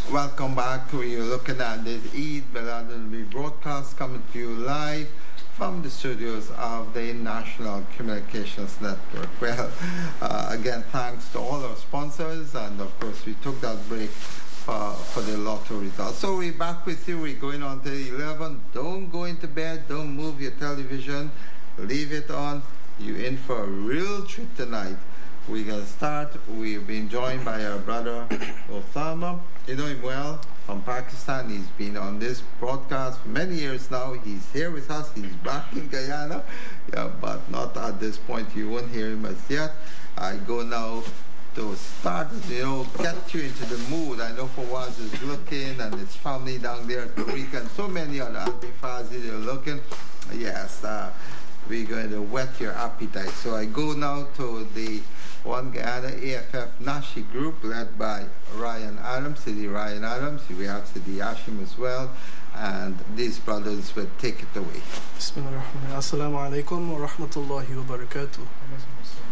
Welcome back. We're looking at the Eid Milad broadcast coming to you live from the studios of the National Communications Network. Well, again, thanks to all our sponsors, and of course we took that break for the lotto results. So we're back with you. We're going on to 11. Don't go into bed. Don't move your television. Leave it on. You're in for a real treat tonight. We're going to start. We've been joined by our brother Osama. You know him well, from Pakistan. He's been on this broadcast for many years now. He's here with us. He's back in Guyana, but not at this point. You won't hear him as yet. I go now to start, get you into the mood. I know Fawaz is looking, and his family down there at Tariq, and so many other Antifazi, they're looking. Yes, we're going to whet your appetite. So I go now to the One Guyana AFF Nashi group led by Ryan Adams, Sidi Ryan Adams. We have Sidi Hashim as well, and these brothers will take it away. Bismillahirrahmanirrahim. Assalamu alaikum wa rahmatullahi wa barakatuh.